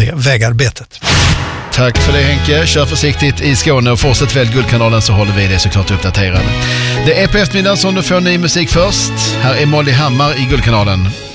det vägarbetet. Tack för det Henke. Kör försiktigt i Skåne och fortsätt väl Guldkanalen så håller vi det såklart uppdaterade. Det är på eftermiddagen som du får ny musik först. Här är Molly Hammar i Guldkanalen.